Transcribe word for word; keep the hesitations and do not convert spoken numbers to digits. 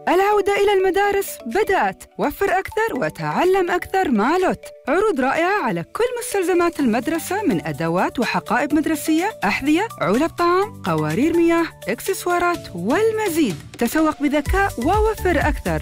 العودة إلى المدارس بدأت. وفر أكثر وتعلم أكثر مع لوت. عروض رائعة على كل مستلزمات المدرسة من أدوات وحقائب مدرسية، أحذية، علب طعام، قوارير مياه، إكسسوارات والمزيد. تسوق بذكاء ووفر أكثر